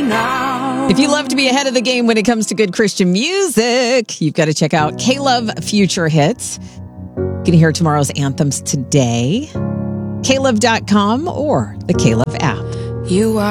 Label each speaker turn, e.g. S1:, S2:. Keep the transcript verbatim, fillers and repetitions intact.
S1: now.
S2: If you love to be ahead of the game when it comes to good Christian music, you've got to check out K-Love Future Hits. You can hear tomorrow's anthems today. K Love dot com or the K-Love app.
S1: You are